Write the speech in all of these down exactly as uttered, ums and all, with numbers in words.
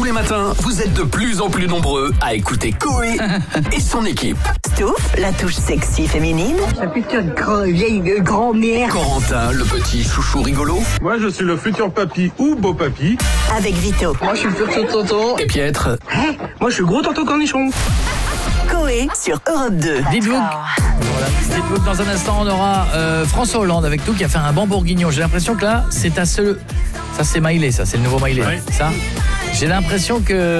les matins, vous êtes de plus en plus nombreux à écouter Coé et son équipe. Stouff, la touche sexy féminine. Ça putain de grand, vieille de grand-mère. Corentin, le petit chouchou rigolo. Moi, je suis le futur papy ou beau papy. Avec Vito. Moi, je suis le futur tonton. Et Pietre. Hein? Moi, je suis le gros tonton cornichon. Coé sur Europe deux. Dites-vous, voilà, dites-vous que dans un instant on aura euh, François Hollande avec nous qui a fait un bon bourguignon. J'ai l'impression que là c'est à ce... Ça c'est Maïlé, ça c'est le nouveau Maïlé. Ouais. Ça. J'ai l'impression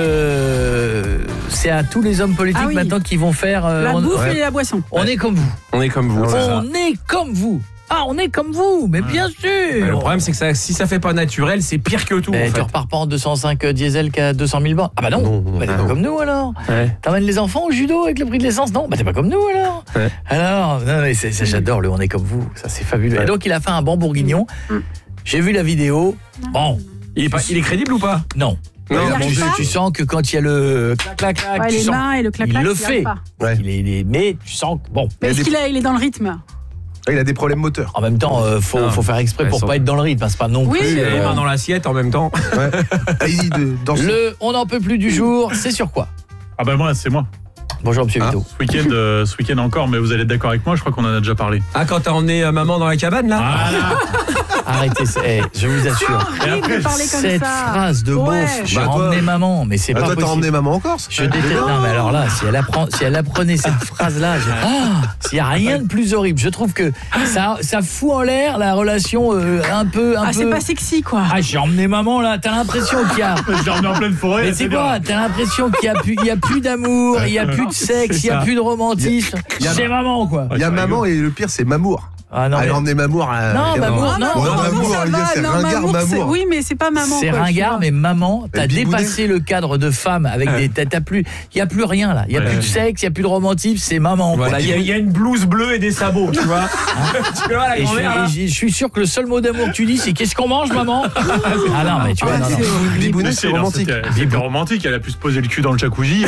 que c'est à tous les hommes politiques Ah oui. maintenant qui vont faire... euh, La on, bouffe ouais. et la boisson. On est comme vous. On est comme vous. On est comme vous. Ah, on est comme vous, mais bien sûr. Le problème, c'est que ça, si ça fait pas naturel, c'est pire que tout. Mais en tu fait. repars pas en deux cent cinq diesel qu'à deux cent mille bornes. Ah bah non, Non, non, bah, t'es non. pas comme nous alors. Ouais. T'emmènes les enfants au judo avec le prix de l'essence. Non, bah t'es pas comme nous alors. Ouais. Alors, non, mais c'est, c'est, j'adore le on est comme vous, ça c'est fabuleux. Ouais. Et donc il a fait un bon bourguignon. J'ai vu la vidéo. Bon, Il est, pas, il est crédible ou pas? non. Non, Il Bon, arrive tu, pas tu sens que quand il y a le clac clac clac, Ouais, tu les sens mains et le clac-clac, il le il fait. arrive pas. Ouais. Il est, il est- mais tu sens que bon. Mais Il y a est-ce des- qu'il a, il est dans le rythme? Ah, il a des problèmes moteurs. En même temps, euh, faut, Non. faut faire exprès Ouais, pour sans- pas être dans le rythme. hein, C'est pas non Oui, plus. mais euh, Les mains dans l'assiette en même temps. Ouais. Allez-y, de, dans ce... Le on n'en peut plus du jour. C'est sur quoi? Ah bah moi, c'est moi. Bonjour Monsieur Ah. Vito. Ce week-end, euh, ce week-end encore, mais vous allez être d'accord avec moi, je crois qu'on en a déjà parlé. Ah, quand t'as emmené euh, maman dans la cabane, là? Arrêtez, c'est- eh, je vous assure. Horrible de parler comme Cette ça. phrase de Ouais. beauf, j'ai Bah, toi- emmené maman, mais c'est Ah, pas toi, t'as possible. emmené maman en Corse. Je déteste. Non, mais alors là, si elle apprend, si elle apprenait cette phrase-là, je... ah, s'il y a rien de plus horrible, je trouve que ça, ça fout en l'air la relation euh, un peu, un Ah, peu. c'est pas sexy, quoi. Ah, j'ai emmené maman là. T'as l'impression qu'il y a. Je l'ai emmené en pleine forêt. Mais c'est quoi? T'as l'impression qu'il y a plus, il y a plus d'amour, il y a plus de sexe, il y a ça. plus de romantisme. Il y a- C'est maman quoi. Il y a maman et le pire, c'est Mamour. Ah non, Elle mais- a emmené Mamour à... Non, à- Mamour, non. non, Ouais, Mamour, Mamour, ça Olivia, va. c'est Non, ringard, Mamour, c'est- Mamour. Oui, mais c'est pas maman. C'est quoi, tu ringard, vois. mais maman, t'as Mais Bibounet. dépassé le cadre de femme avec des. T'as, t'as plus, il y a plus rien là. Il y a Ouais. plus de sexe, il y a plus de romantisme, c'est maman. quoi. Voilà, il y, a- il y a une blouse bleue et des sabots, tu vois. Tu vois, la Et je, grand-mère, là. et je- je suis sûr que le seul mot d'amour que tu dis, c'est qu'est-ce qu'on mange, maman? Ah non, mais tu vois, Ah, non, non. c'est- Bibounet, Mais c'est si, non, romantique. C'était, c'était romantique, elle a pu se poser le cul dans le jacuzzi.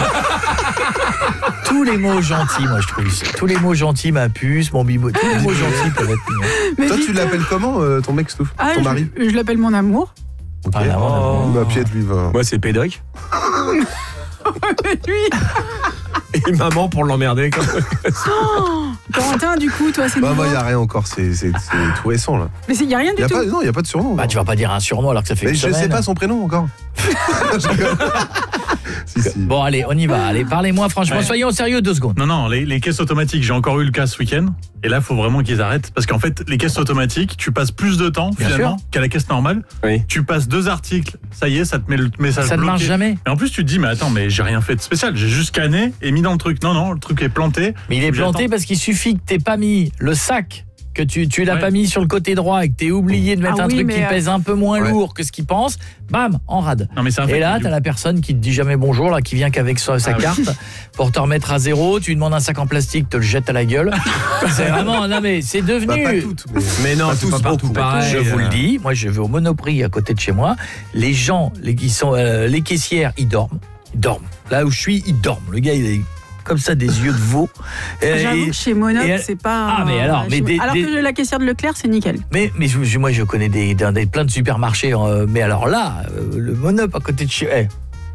Tous les mots gentils, moi je trouve. Tous les mots gentils, ma puce, mon bibou, tous les mots gentils peuvent être mignons. Mais Toi, vite. tu l'appelles comment, euh, ton mec, Stouff? Ah, Ton je- mari? Je l'appelle mon amour. Ok. Ah, là, Oh. Bah, Piet, lui, va... Moi, c'est Pédoc. Lui. Et maman pour l'emmerder. quoi. Corentin, du coup, toi, c'est Bah, nouveau. moi, il n'y a rien encore, c'est c'est- c'est tout récent, là. Mais il y a rien Y du a tout. pas, non, il n'y a pas de surnom. Bah, tu vas pas dire un surnom alors que ça fait Mais une je semaine. sais pas son prénom encore. Je rigole. Si, si. Bon, allez, on y va. Allez, parlez-moi franchement. Ouais. Soyons sérieux deux secondes. Non, non, les, les caisses automatiques, j'ai encore eu le cas ce week-end. Et là, il faut vraiment qu'ils arrêtent. Parce qu'en fait, les caisses automatiques, tu passes plus de temps, Bien finalement, qu'à la caisse normale. Oui. Tu passes deux articles, ça y est, ça te met le message Ça ne bloqué. marche jamais. Et en plus, tu te dis, mais attends, mais j'ai rien fait de spécial. J'ai juste scanné et mis dans le truc. Non, non, le truc est planté. Mais il est J'attends. planté parce qu'il suffit que t'aies pas mis le sac, que tu, tu l'as Ouais. pas mis sur le côté droit et que t'aies oublié de mettre Ah un oui, truc mais, qui euh, pèse un peu moins Ouais. lourd que ce qu'il pense, bam, en rade. Non, mais c'est un fait. Et là, t'as la personne qui te dit jamais bonjour, là, qui vient qu'avec sa, sa Ah oui. carte pour te remettre à zéro. Tu lui demandes un sac en plastique, te le jette à la gueule. C'est vraiment, non mais c'est Bah, devenu. pas toutes. Mais, Mais non, pas c'est tous, pas partout beaucoup. pareil. Je vous le euh. dis, moi je vais au Monoprix à côté de chez moi. Les gens, les, qui sont, euh, les caissières, ils dorment. Ils dorment. Là où je suis, ils dorment. Le gars, il est comme ça, des yeux de veau. Et- J'avoue que chez Monoc, et- c'est pas. Ah, mais alors, mais chez- des- alors des- que la caissière de Leclerc, c'est nickel. Mais, mais je- je- moi, je connais des, des, des- plein de supermarchés. euh, mais alors là, euh, le Monop à côté de chez... eh.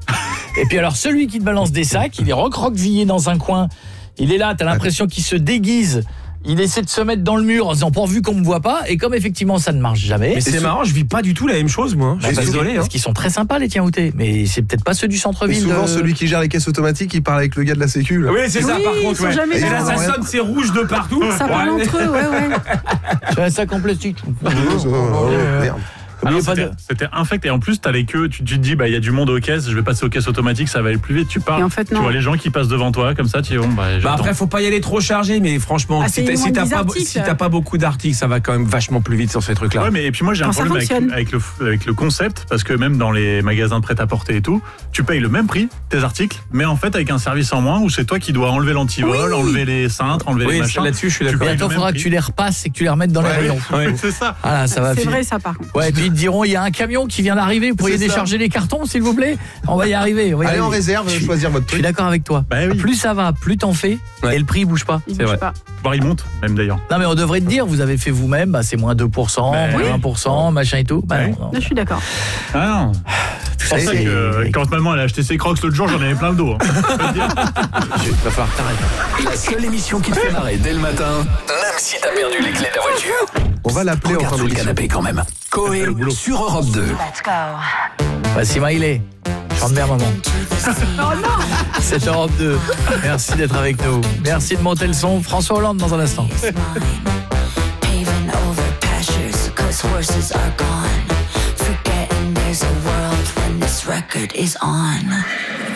Et puis alors, celui qui te balance des sacs, il est recroquevillé dans un coin. Il est là, t'as l'impression qu'il se déguise. Il essaie de se mettre dans le mur en disant pourvu qu'on me voit pas. Et comme effectivement, ça ne marche jamais... Mais c'est Et marrant, je vis pas du tout la même chose, moi. Je Bah, suis parce désolé. que- hein. parce qu'ils sont très sympas les tiens-outés, mais c'est peut-être pas ceux du Et centre-ville. souvent, de- celui qui gère les caisses automatiques, il parle avec le gars de la sécu. là. Oui, c'est ça, Oui, par ils contre. sont ouais. jamais Et là, là. ça sonne, c'est rouge de partout. Ça parle Ouais. entre eux, ouais, ouais. Tu as un sac en plastique. Oh, oh, merde. Ah non, Oubliez pas c'était, de- c'était infect et en plus t'as les queues, tu, tu te dis bah il y a du monde aux caisses, je vais passer aux caisses automatiques, ça va aller plus vite, tu pars, Et en fait, tu non. vois les gens qui passent devant toi comme ça, tu dis bon bah, Bah j'attends. après, faut pas y aller trop chargé, mais franchement, Ah, si c'est t'as, moins si t'as des pas, articles. si t'as pas beaucoup d'articles, ça va quand même vachement plus vite sur ces trucs-là. Ouais, mais et puis moi j'ai un Quand ça problème avec, fonctionne. avec le avec le concept parce que même dans les magasins de prêt-à-porter et tout, tu payes le même prix tes articles, mais en fait avec un service en moins où c'est toi qui dois enlever l'antivol, Oui. enlever les cintres, enlever les Oui, machins. là-dessus, je suis Tu d'accord. payes Bientôt, le il faudra même que tu prix. les repasses et que tu les remettes dans les Ouais, rayons. ouais, c'est ça. Voilà, ça va C'est filer. vrai, ça, par contre. Ouais, et puis ils te diront, il y a un camion qui vient d'arriver, vous pourriez C'est ça. décharger les cartons, s'il vous plaît. On va y arriver. On va y Allez arriver. en réserve, Je suis- choisir votre Je suis truc. d'accord avec toi. Bah oui. Plus ça va, plus t'en fais, Ouais. et le prix il bouge pas. Il C'est bouge vrai. pas. Voire il monte même d'ailleurs. Non mais on devrait te dire, vous avez fait vous-même, bah, c'est moins deux pour cent, Bah, moins oui. un pour cent, machin et tout. Bah, Ouais. non, non. Là, je suis d'accord. Ah non. Tout C'est pour ça c'est- que quand maman elle a acheté ses crocs l'autre jour, j'en avais plein le dos. hein. Il va falloir que t'arrêtes. La seule émission qui te fait marrer dès le matin, même si t'as perdu les clés de la voiture. On va l'appeler en Regarde fin sous le d'émission. canapé quand même. Coé sur Europe deux. Voici Maïlé. Chante bien, maman. C'est Europe deux. Merci d'être avec nous. Merci de monter le son. François Hollande dans un instant. Paving over pastures, 'cause horses are gone. Forgetting there's a world when this record is on.